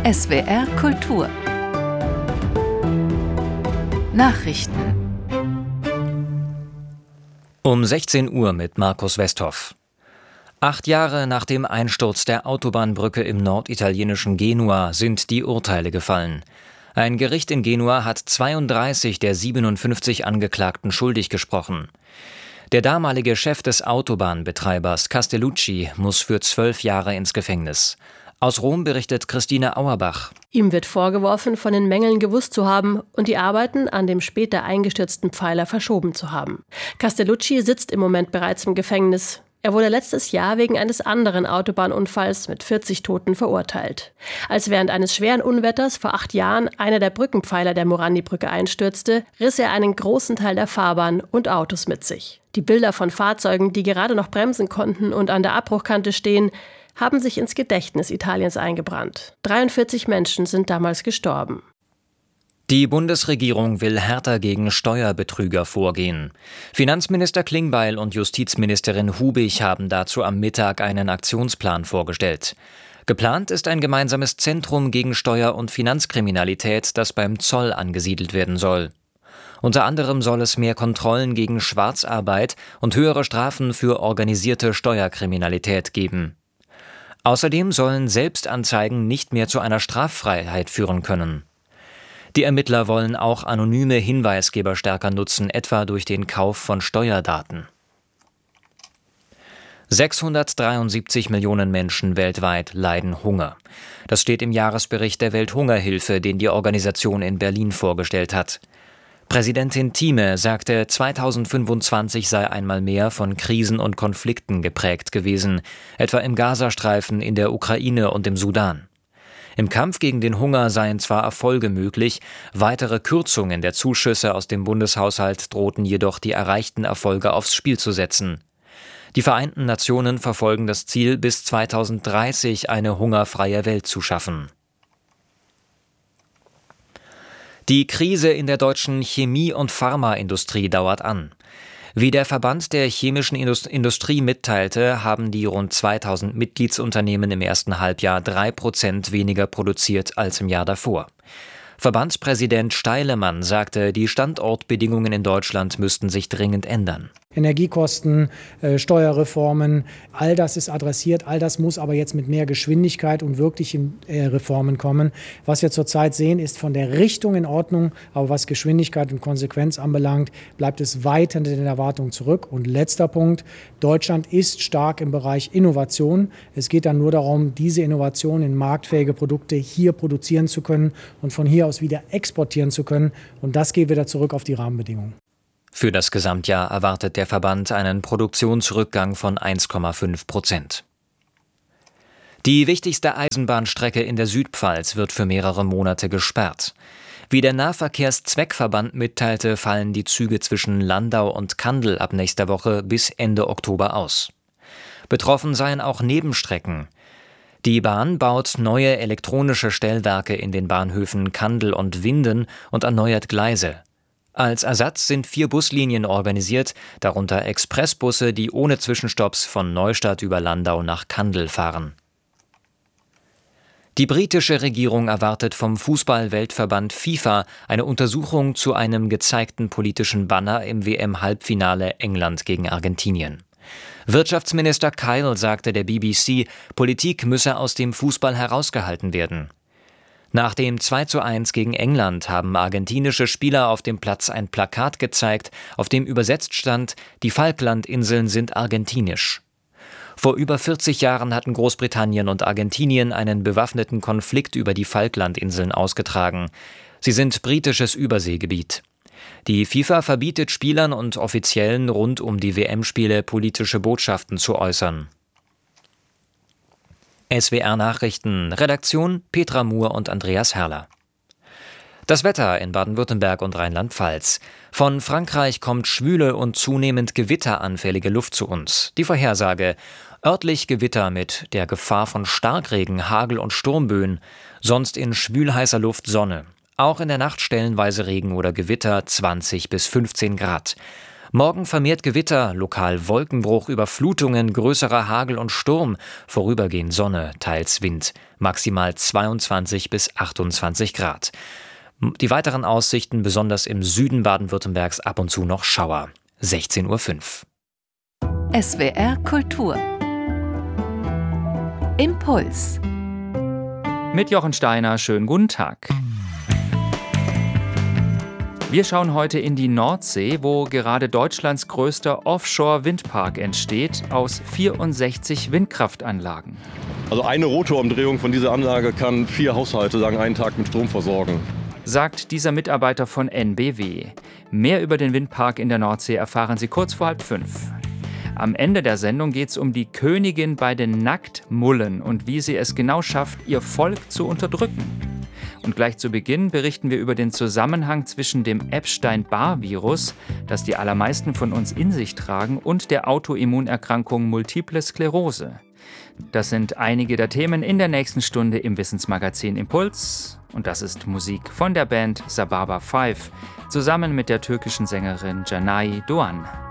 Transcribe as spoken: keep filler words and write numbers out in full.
S W R Kultur Nachrichten Um sechzehn Uhr mit Markus Westhoff. Acht Jahre nach dem Einsturz der Autobahnbrücke im norditalienischen Genua sind die Urteile gefallen. Ein Gericht in Genua hat zweiunddreißig der siebenundfünfzig Angeklagten schuldig gesprochen. Der damalige Chef des Autobahnbetreibers Castellucci muss für zwölf Jahre ins Gefängnis. Aus Rom berichtet Christine Auerbach. Ihm wird vorgeworfen, von den Mängeln gewusst zu haben und die Arbeiten an dem später eingestürzten Pfeiler verschoben zu haben. Castellucci sitzt im Moment bereits im Gefängnis. Er wurde letztes Jahr wegen eines anderen Autobahnunfalls mit vierzig Toten verurteilt. Als während eines schweren Unwetters vor acht Jahren einer der Brückenpfeiler der Morandi-Brücke einstürzte, riss er einen großen Teil der Fahrbahn und Autos mit sich. Die Bilder von Fahrzeugen, die gerade noch bremsen konnten und an der Abbruchkante stehen, haben sich ins Gedächtnis Italiens eingebrannt. dreiundvierzig Menschen sind damals gestorben. Die Bundesregierung will härter gegen Steuerbetrüger vorgehen. Finanzminister Klingbeil und Justizministerin Hubig haben dazu am Mittag einen Aktionsplan vorgestellt. Geplant ist ein gemeinsames Zentrum gegen Steuer- und Finanzkriminalität, das beim Zoll angesiedelt werden soll. Unter anderem soll es mehr Kontrollen gegen Schwarzarbeit und höhere Strafen für organisierte Steuerkriminalität geben. Außerdem sollen Selbstanzeigen nicht mehr zu einer Straffreiheit führen können. Die Ermittler wollen auch anonyme Hinweisgeber stärker nutzen, etwa durch den Kauf von Steuerdaten. sechshundertdreiundsiebzig Millionen Menschen weltweit leiden Hunger. Das steht im Jahresbericht der Welthungerhilfe, den die Organisation in Berlin vorgestellt hat. Präsidentin Thieme sagte, zweitausendfünfundzwanzig sei einmal mehr von Krisen und Konflikten geprägt gewesen, etwa im Gazastreifen, in der Ukraine und im Sudan. Im Kampf gegen den Hunger seien zwar Erfolge möglich, weitere Kürzungen der Zuschüsse aus dem Bundeshaushalt drohten jedoch die erreichten Erfolge aufs Spiel zu setzen. Die Vereinten Nationen verfolgen das Ziel, bis zweitausenddreißig eine hungerfreie Welt zu schaffen. Die Krise in der deutschen Chemie- und Pharmaindustrie dauert an. Wie der Verband der chemischen Industrie mitteilte, haben die rund zweitausend Mitgliedsunternehmen im ersten Halbjahr drei Prozent weniger produziert als im Jahr davor. Verbandspräsident Steilemann sagte, die Standortbedingungen in Deutschland müssten sich dringend ändern. Energiekosten, äh, Steuerreformen, all das ist adressiert, all das muss aber jetzt mit mehr Geschwindigkeit und wirklichen äh, Reformen kommen. Was wir zurzeit sehen, ist von der Richtung in Ordnung, aber was Geschwindigkeit und Konsequenz anbelangt, bleibt es weit hinter den Erwartungen zurück. Und letzter Punkt, Deutschland ist stark im Bereich Innovation. Es geht dann nur darum, diese Innovation in marktfähige Produkte hier produzieren zu können und von hier aus wieder exportieren zu können. Und das geht wieder zurück auf die Rahmenbedingungen. Für das Gesamtjahr erwartet der Verband einen Produktionsrückgang von eins Komma fünf Prozent. Die wichtigste Eisenbahnstrecke in der Südpfalz wird für mehrere Monate gesperrt. Wie der Nahverkehrszweckverband mitteilte, fallen die Züge zwischen Landau und Kandel ab nächster Woche bis Ende Oktober aus. Betroffen seien auch Nebenstrecken. Die Bahn baut neue elektronische Stellwerke in den Bahnhöfen Kandel und Winden und erneuert Gleise. Als Ersatz sind vier Buslinien organisiert, darunter Expressbusse, die ohne Zwischenstopps von Neustadt über Landau nach Kandel fahren. Die britische Regierung erwartet vom Fußball-Weltverband FIFA eine Untersuchung zu einem gezeigten politischen Banner im W M-Halbfinale England gegen Argentinien. Wirtschaftsminister Kyle sagte der B B C, Politik müsse aus dem Fußball herausgehalten werden. Nach dem zwei zu eins gegen England haben argentinische Spieler auf dem Platz ein Plakat gezeigt, auf dem übersetzt stand, die Falklandinseln sind argentinisch. Vor über vierzig Jahren hatten Großbritannien und Argentinien einen bewaffneten Konflikt über die Falklandinseln ausgetragen. Sie sind britisches Überseegebiet. Die FIFA verbietet Spielern und Offiziellen rund um die W M-Spiele politische Botschaften zu äußern. S W R Nachrichten, Redaktion Petra Muhr und Andreas Herrler. Das Wetter in Baden-Württemberg und Rheinland-Pfalz. Von Frankreich kommt schwüle und zunehmend gewitteranfällige Luft zu uns. Die Vorhersage: örtlich Gewitter mit der Gefahr von Starkregen, Hagel und Sturmböen, sonst in schwülheißer Luft Sonne. Auch in der Nacht stellenweise Regen oder Gewitter, zwanzig bis fünfzehn Grad. Morgen vermehrt Gewitter, lokal Wolkenbruch, Überflutungen, größerer Hagel und Sturm, vorübergehend Sonne, teils Wind, maximal zweiundzwanzig bis achtundzwanzig Grad. Die weiteren Aussichten, besonders im Süden Baden-Württembergs, ab und zu noch Schauer. sechzehn Uhr fünf. S W R Kultur. Impuls. Mit Jochen Steiner, schönen guten Tag. Wir schauen heute in die Nordsee, wo gerade Deutschlands größter Offshore-Windpark entsteht, aus vierundsechzig Windkraftanlagen. Also eine Rotorumdrehung von dieser Anlage kann vier Haushalte lang einen Tag mit Strom versorgen, sagt dieser Mitarbeiter von N B W. Mehr über den Windpark in der Nordsee erfahren Sie kurz vor halb fünf. Am Ende der Sendung geht es um die Königin bei den Nacktmullen und wie sie es genau schafft, ihr Volk zu unterdrücken. Und gleich zu Beginn berichten wir über den Zusammenhang zwischen dem Epstein-Barr-Virus, das die allermeisten von uns in sich tragen, und der Autoimmunerkrankung Multiple Sklerose. Das sind einige der Themen in der nächsten Stunde im Wissensmagazin Impuls. Und das ist Musik von der Band Sababa Five, zusammen mit der türkischen Sängerin Canay Doğan.